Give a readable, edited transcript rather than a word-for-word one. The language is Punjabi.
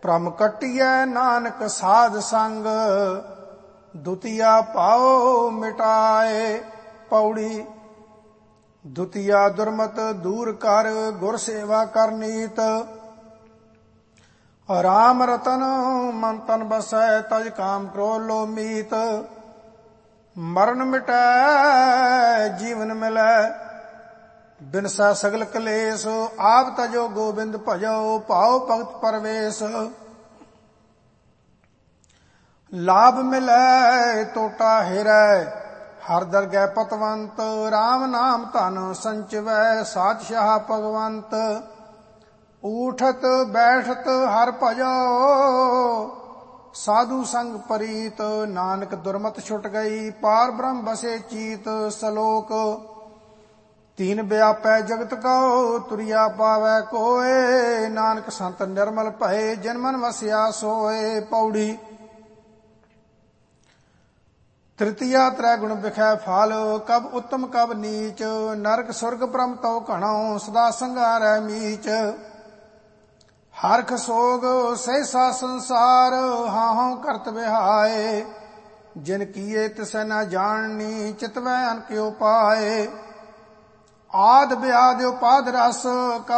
ਭ੍ਰਮ ਕੱਟਿਐ ਨਾਨਕ ਸਾਧ ਸੰਗ, ਦੁਤੀਆ ਪਾਉ ਮਿਟਾਏ। ਪੌੜੀ। ਦੁਤੀਆ ਦੁਰਮਤ ਦੂਰ ਕਰ, ਗੁਰ ਸੇਵਾ ਕਰ ਨੀਤ। ਰਾਮ ਰਤਨ ਮਨ ਤਨ ਬਸੈ, ਤਜ ਕਾਮ ਕ੍ਰੋਧ ਲੋਭ ਮੀਤ। ਮਰਨ ਮਿਟੈ ਜੀਵਨ ਮਿਲੈ, ਬਿਨਸੈ ਸਗਲ ਕਲੇਸ਼। ਆਪ ਤਜੋ ਗੋਬਿੰਦ ਭਜੋ, ਪਾਉ ਭਗਤ ਪਰਵੇਸ਼। ਲਾਭ ਮਿਲੈ ਟੋਟਾ ਹਿਰੈ, ਹਰ ਦਰਗਹਿ ਪਤਵੰਤ। ਰਾਮ ਨਾਮ ਧਨ ਸੰਚਿਵੈ, ਸਾਤਸ਼ਾਹ ਭਗਵੰਤ। ਊਠਤ ਬੈਠਤ ਹਰ ਭਜੋ, ਸਾਧੂ ਸੰਗ ਪ੍ਰੀਤ। ਨਾਨਕ ਦੁਰਮਤ ਛੁਟ ਗਈ, ਪਾਰ ਬ੍ਰਹਮ ਬਸੇ ਚੀਤ। ਸਲੋਕ। ਤੀਨ ਵਿਆਪੈ ਜਗਤ ਕਉ, ਤੁਰਿਆ ਪਾਵੈ ਕੋਇ। ਨਾਨਕ ਸੰਤ ਨਿਰਮਲ ਭਏ, ਜਿਨ ਮਨ ਵਸਿਆ ਸੋਏ। ਪੌੜੀ। ਤ੍ਰਿਤੀਆ ਤ੍ਰੈ ਗੁਣ ਬਿਖੈ ਫਲ, ਕਬ ਉੱਤਮ ਕਬ ਨੀਚ। ਨਰਕ ਸੁਰਗ ਬ੍ਰਹਮ ਤਉ ਘਣਉ, ਸਦਾ ਸੰਘਾਰੈ ਮੀਚ। ਹਰਖ ਸੋਗ ਸਹਿਸਾ ਸੰਸਾਰ, ਹਾਹਉ ਕਰਤ ਵਿਹਾਏ। ਜਿਨ ਕੀਏ ਤਿਸੈ ਨ ਜਾਣਨੀ, ਚਿਤਵੈ ਅਨ ਕਿਉ ਪਾਏ। ਆਦਿ ਵਿਆਦਿ ਉਪਾਦਿ ਰਸ,